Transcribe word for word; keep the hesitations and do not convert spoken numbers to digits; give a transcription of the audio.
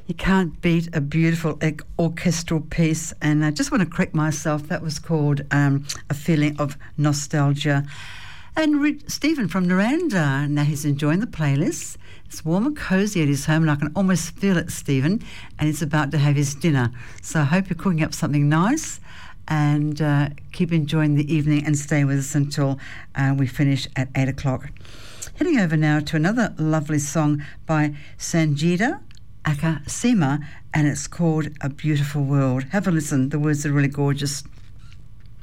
You can't beat a beautiful orchestral piece. And I just want to correct myself. That was called um, A Feeling of Nostalgia. And Re- Stephen from Naranda, now he's enjoying the playlist. It's warm and cosy at his home, and I can almost feel it, Stephen. And he's about to have his dinner. So I hope you're cooking up something nice. And uh, keep enjoying the evening and stay with us until uh, we finish at eight o'clock. Heading over now to another lovely song by Sangeeta Akasima, and it's called A Beautiful World. Have a listen. The words are really gorgeous.